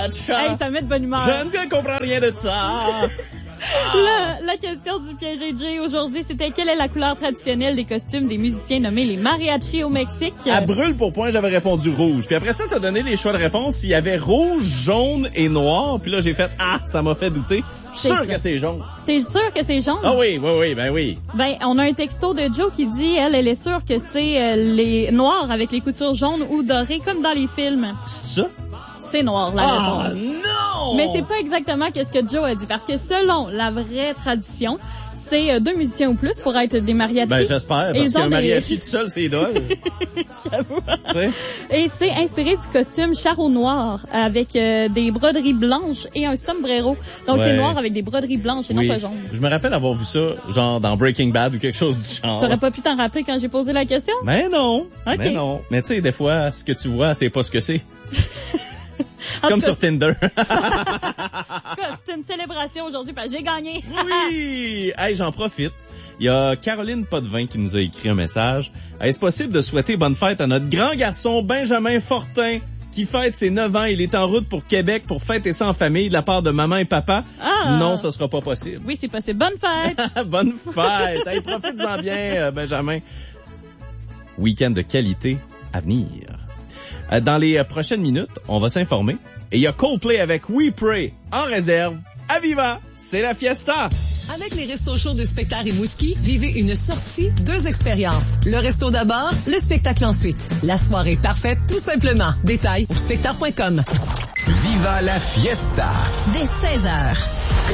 Hey, ça met de bonne humeur. Je ne comprends rien de ça. La question du piège AJ aujourd'hui, c'était quelle est la couleur traditionnelle des costumes des musiciens nommés les mariachis au Mexique? À brûle pour point, j'avais répondu rouge. Puis après ça, t'as donné les choix de réponse. Il y avait rouge, jaune et noir. Puis là, j'ai fait, ça m'a fait douter. Je suis sûr que c'est jaune. T'es sûr que c'est jaune? Ah oui, ben oui. Ben, on a un texto de Joe qui dit, elle est sûre que c'est les noirs avec les coutures jaunes ou dorées, comme dans les films. C'est ça? C'est noir, la réponse. Non! Mais c'est pas exactement ce que Joe a dit, parce que selon la vraie tradition, c'est 2 musiciens ou plus pour être des mariachis. Ben, j'espère, parce qu'un mariachi tout seul, c'est drôle. J'avoue. Et c'est inspiré du costume charreau noir, avec des broderies blanches et un sombrero. Donc, c'est noir avec des broderies blanches et non pas jaunes. Je me rappelle avoir vu ça, genre, dans Breaking Bad ou quelque chose du genre. T'aurais pas pu t'en rappeler quand j'ai posé la question? Mais non. Okay. Mais non. Mais tu sais, des fois, ce que tu vois, c'est pas ce que c'est. C'est comme sur Tinder. En tout cas, c'est une célébration aujourd'hui parce que j'ai gagné. Oui! Hey, j'en profite. Il y a Caroline Potvin qui nous a écrit un message. Est-ce possible de souhaiter bonne fête à notre grand garçon Benjamin Fortin qui fête ses 9 ans? Il est en route pour Québec pour fêter ça en famille de la part de maman et papa. Non, ça sera pas possible. Oui, c'est possible. Bonne fête! Bonne fête! Hey, profite-en bien, Benjamin. Week-end de qualité à venir. Dans les prochaines minutes, on va s'informer. Et il y a Coldplay avec We Pray en réserve. À Viva, c'est la fiesta! Avec les restos chauds de Spectacle et Mouski, vivez une sortie, 2 expériences. Le resto d'abord, le spectacle ensuite. La soirée parfaite, tout simplement. Détails au spectacle.com. Viva la fiesta! Dès 16h.